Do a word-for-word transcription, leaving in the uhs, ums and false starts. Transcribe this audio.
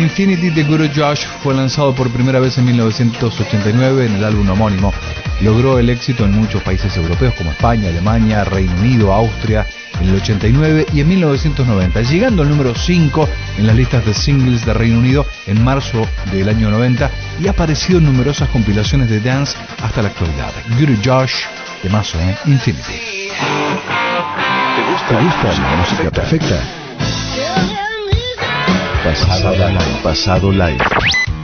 Infinity de Guru Josh fue lanzado por primera vez en mil novecientos ochenta y nueve en el álbum homónimo. Logró el éxito en muchos países europeos como España, Alemania, Reino Unido, Austria en el ochenta y nueve y en mil novecientos noventa, llegando al número cinco en las listas de singles de Reino Unido en marzo del año noventa y ha aparecido en numerosas compilaciones de dance hasta la actualidad. Guru Josh, temazo, ¿eh? Infinity. ¿Te gusta, ¿Te gusta la música perfecta? Pasado live. Pasado live.